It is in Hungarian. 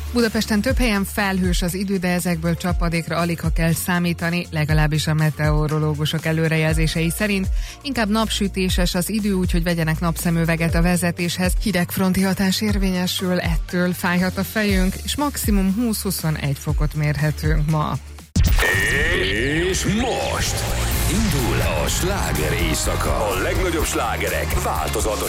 Budapesten több helyen felhős az idő, de ezekből csapadékra aligha kell számítani, legalábbis a meteorológusok előrejelzései szerint. Inkább napsütéses az idő, úgyhogy vegyenek napszemüveget a vezetéshez. Hidegfronti hatás érvényesül, ettől fájhat a fejünk, és maximum 20-21 fokot mérhetünk ma. És most indul a sláger éjszaka. A legnagyobb slágerek változatos